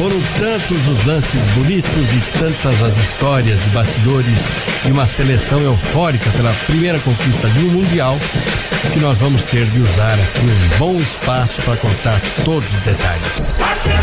foram tantos os lances bonitos e tantas as histórias de bastidores e uma seleção eufórica pela primeira conquista de um mundial que nós vamos ter de usar aqui um bom espaço para contar todos os detalhes.